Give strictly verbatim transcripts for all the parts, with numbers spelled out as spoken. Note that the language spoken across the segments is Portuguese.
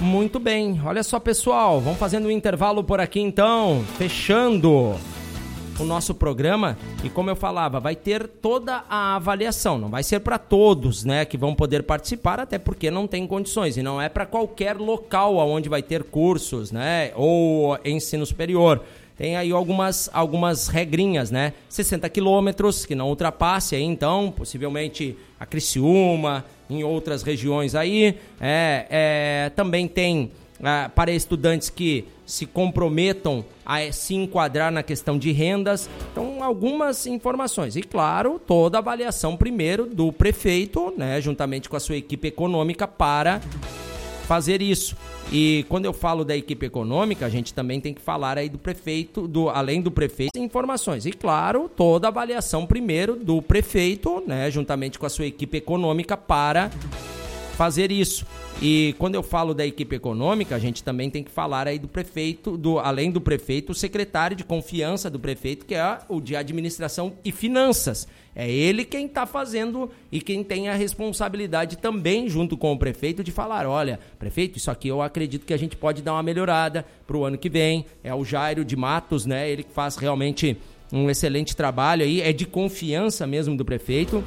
Muito bem, olha só pessoal, vamos fazendo um intervalo por aqui então, fechando o nosso programa e como eu falava, vai ter toda a avaliação, não vai ser para todos, né, que vão poder participar, até porque não tem condições e não é para qualquer local onde vai ter cursos, né, ou ensino superior. Tem aí algumas, algumas regrinhas, né? sessenta quilômetros, que não ultrapasse aí, então, possivelmente a Criciúma, em outras regiões aí. É, é, também tem é, para estudantes que se comprometam a se enquadrar na questão de rendas. Então, algumas informações. E, claro, toda a avaliação primeiro do prefeito, né? Juntamente com a sua equipe econômica para fazer isso. E quando eu falo da equipe econômica, a gente também tem que falar aí do prefeito, do, além do prefeito, informações. E claro, toda a avaliação primeiro do prefeito, né, juntamente com a sua equipe econômica para fazer isso. E quando eu falo da equipe econômica, a gente também tem que falar aí do prefeito, do, além do prefeito, o secretário de confiança do prefeito, que é o de administração e finanças. É ele quem está fazendo e quem tem a responsabilidade também, junto com o prefeito, de falar, olha, prefeito, isso aqui eu acredito que a gente pode dar uma melhorada para o ano que vem. É o Jairo de Matos, né? Ele que faz realmente um excelente trabalho aí, é de confiança mesmo do prefeito.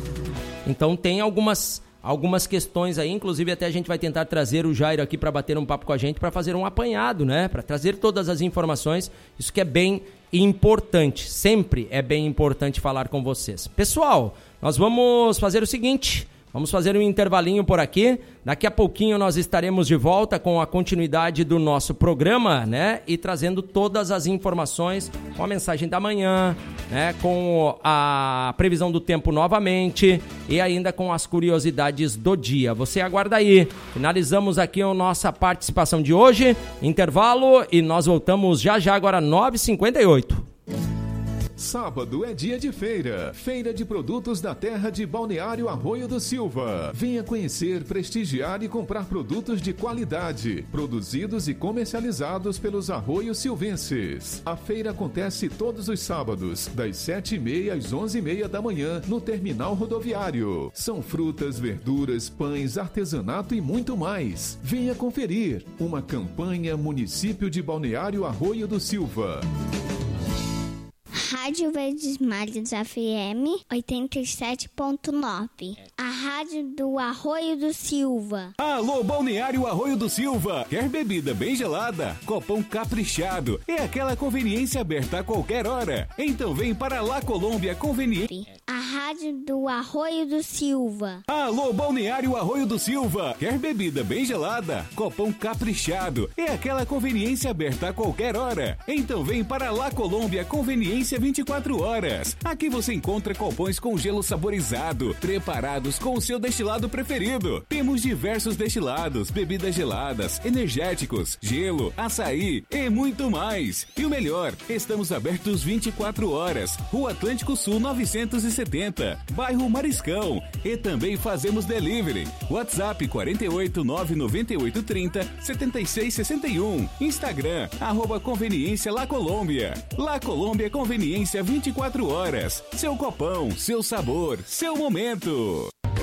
Então tem algumas... Algumas questões aí, inclusive até a gente vai tentar trazer o Jairo aqui para bater um papo com a gente, para fazer um apanhado, né? Para trazer todas as informações, isso que é bem importante, sempre é bem importante falar com vocês. Pessoal, nós vamos fazer o seguinte, vamos fazer um intervalinho por aqui, daqui a pouquinho nós estaremos de volta com a continuidade do nosso programa, né? E trazendo todas as informações, com a mensagem da manhã, né? Com a previsão do tempo novamente e ainda com as curiosidades do dia. Você aguarda aí. Finalizamos aqui a nossa participação de hoje, intervalo e nós voltamos já já agora nove e cinquenta e oito. Sábado é dia de feira. Feira de produtos da terra de Balneário Arroio do Silva. Venha conhecer, prestigiar e comprar produtos de qualidade, produzidos e comercializados pelos arroios silvenses. A feira acontece todos os sábados, das sete e meia às onze e meia da manhã, no terminal rodoviário. São frutas, verduras, pães, artesanato e muito mais. Venha conferir. Uma campanha Município de Balneário Arroio do Silva. Rádio Verdes Mares F M oitenta e sete ponto nove. A rádio do Arroio do Silva. Alô, Balneário Arroio do Silva. Quer bebida bem gelada? Copão caprichado. É aquela conveniência aberta a qualquer hora. Então vem para La Colômbia Conveniência. A rádio do Arroio do Silva. Alô, Balneário Arroio do Silva. Quer bebida bem gelada? Copão caprichado. É aquela conveniência aberta a qualquer hora. Então vem para La Colômbia Conveniência vinte e quatro horas. Aqui você encontra copões com gelo saborizado, preparados com o seu destilado preferido. Temos diversos destilados, bebidas geladas, energéticos, gelo, açaí e muito mais. E o melhor, estamos abertos vinte e quatro horas. Rua Atlântico Sul novecentos e setenta, bairro Mariscão. E também fazemos delivery. WhatsApp quatro oito nove nove oito três zero sete seis seis um. Instagram, arroba Conveniência La Colômbia. La Colômbia Conveniência vinte e quatro horas. Seu copão, seu sabor, seu momento.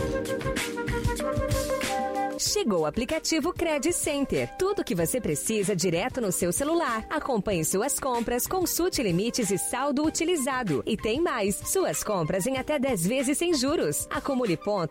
Chegou o aplicativo Credit Center. Tudo o que você precisa direto no seu celular. Acompanhe suas compras, consulte limites e saldo utilizado. E tem mais, suas compras em até dez vezes sem juros. Acumule pontos